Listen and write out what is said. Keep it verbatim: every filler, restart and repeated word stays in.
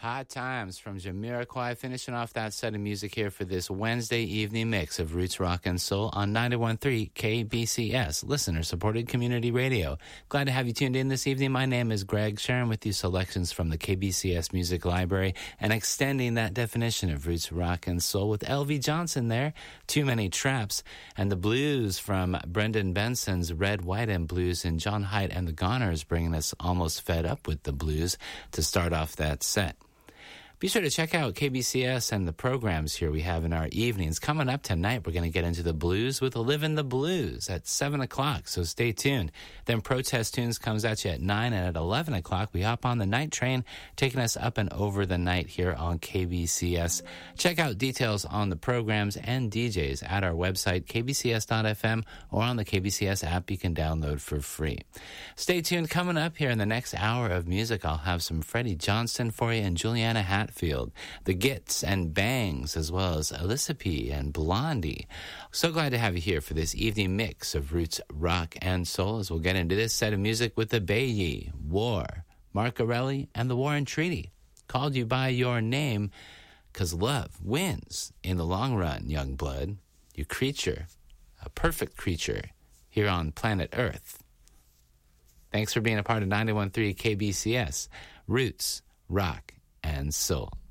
Hot Times from Jamiroquai, finishing off that set of music here for this Wednesday evening mix of Roots Rock and Soul on ninety-one point three K B C S, listener-supported community radio. Glad to have you tuned in this evening. My name is Greg, sharing with you selections from the K B C S Music Library and extending that definition of Roots Rock and Soul with L V Johnson there, Too Many Traps, and the blues from Brendan Benson's Red, White, and Blues, and John Haidt and the Goners bringing us Almost Fed Up with the Blues to start off that set. Be sure to check out K B C S and the programs here we have in our evenings. Coming up tonight, we're going to get into the blues with Livin' the Blues at seven o'clock, so stay tuned. Then Protest Tunes comes at you at nine, and at eleven o'clock, we hop on the night train, taking us up and over the night here on K B C S. Check out details on the programs and D Js at our website, k b c s dot f m, or on the K B C S app you can download for free. Stay tuned. Coming up here in the next hour of music, I'll have some Freddie Johnston for you and Juliana Hatfield. The Gits and Bangs, as well as Alyssa P. and Blondie. So glad to have you here for this evening mix of Roots, Rock, and Soul as we'll get into this set of music with the Bayi, War, Marcarelli, and the War and Treaty. Called you by your name because love wins in the long run, young blood. You creature, a perfect creature here on planet Earth. Thanks for being a part of ninety-one point three K B C S, Roots, Rock, and Soul.